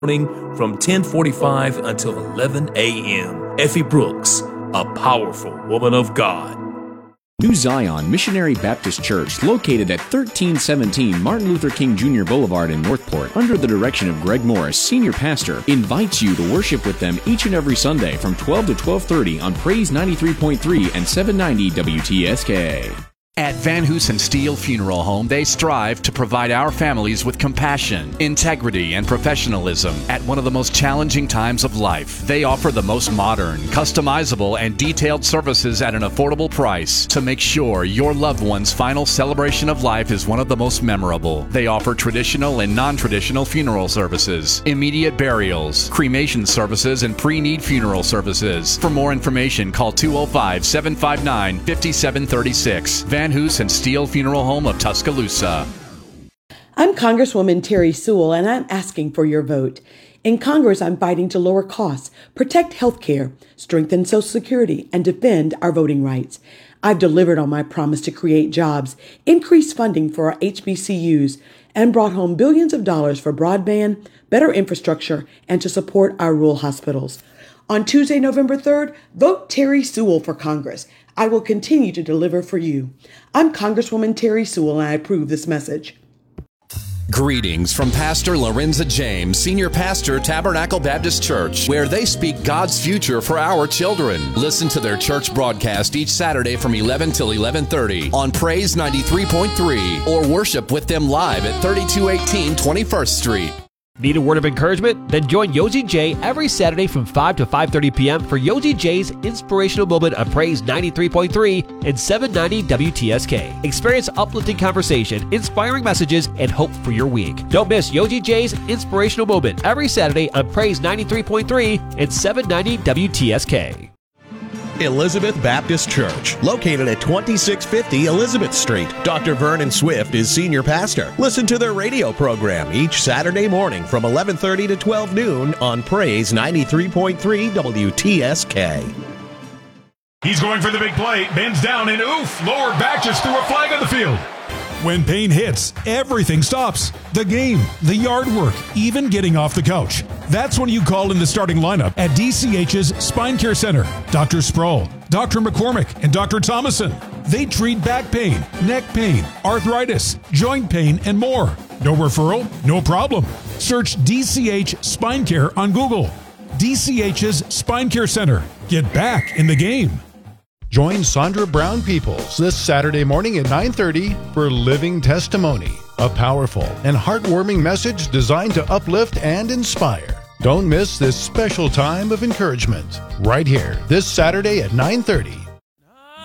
morning from 10:45 until 11 a.m. Effie Brooks, a powerful woman of God. New Zion Missionary Baptist Church, located at 1317 Martin Luther King Jr. Boulevard in Northport, under the direction of Greg Morris, Senior Pastor, invites you to worship with them each and every Sunday from 12 to 12:30 on Praise 93.3 and 790 WTSK. At Van Hoosen Steel Funeral Home, they strive to provide our families with compassion, integrity, and professionalism at one of the most challenging times of life. They offer the most modern, customizable, and detailed services at an affordable price to make sure your loved one's final celebration of life is one of the most memorable. They offer traditional and non-traditional funeral services, immediate burials, cremation services, and pre-need funeral services. For more information, call 205-759-5736. Van Hoosen Steel Funeral Home of Tuscaloosa. I'm Congresswoman Terry Sewell, and I'm asking for your vote. In Congress, I'm fighting to lower costs, protect health care, strengthen Social Security, and defend our voting rights. I've delivered on my promise to create jobs, increase funding for our HBCUs, and brought home billions of dollars for broadband, better infrastructure, and to support our rural hospitals. On Tuesday, November 3rd, vote Terry Sewell for Congress. I will continue to deliver for you. I'm Congresswoman Terry Sewell, and I approve this message. Greetings from Pastor Lorenza James, Senior Pastor, Tabernacle Baptist Church, where they speak God's future for our children. Listen to their church broadcast each Saturday from 11 till 11:30 on Praise 93.3, or worship with them live at 3218 21st Street. Need a word of encouragement? Then join Yosi J every Saturday from 5 to 5:30 p.m. for Yosi J's Inspirational Moment of Praise 93.3 and 790 WTSK. Experience uplifting conversation, inspiring messages, and hope for your week. Don't miss Yosi J's Inspirational Moment every Saturday on Praise 93.3 and 790 WTSK. Elizabeth Baptist Church, located at 2650 Elizabeth Street. Dr. Vernon Swift is senior pastor. Listen to their radio program each Saturday morning from 11:30 to 12 noon on Praise 93.3 WTSK. He's going for the big play, bends down and oof, lowered back, just threw a flag on the field. When pain hits, everything stops. The game, the yard work, even getting off the couch. That's when you call in the starting lineup at DCH's Spine Care Center. Dr. Sproul, Dr. McCormick, and Dr. Thomason. They treat back pain, neck pain, arthritis, joint pain, and more. No referral? No problem. Search DCH Spine Care on Google. DCH's Spine Care Center. Get back in the game. Join Sandra Brown Peoples this Saturday morning at 9:30 for Living Testimony, a powerful and heartwarming message designed to uplift and inspire. Don't miss this special time of encouragement right here this Saturday at 9:30